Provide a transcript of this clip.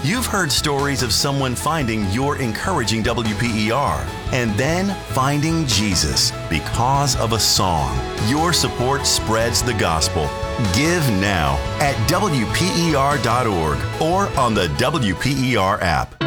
You've heard stories of someone finding your encouraging WPER and then finding Jesus because of a song. Your support spreads the gospel. Give now at WPER.org or on the WPER app.